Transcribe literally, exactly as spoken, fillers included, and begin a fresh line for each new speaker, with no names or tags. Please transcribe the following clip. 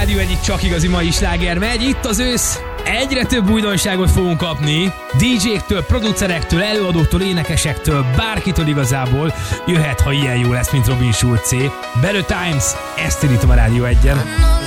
Rádió egyik csak igazi mai sláger megy. Itt az ősz. Egyre több újdonságot fogunk kapni. dé jéktől, producerektől, előadóktól, énekesektől, bárkitől igazából. Jöhet, ha ilyen jó lesz, mint Robin Schulzé. Better Times, ezt indítom a Rádió egyen.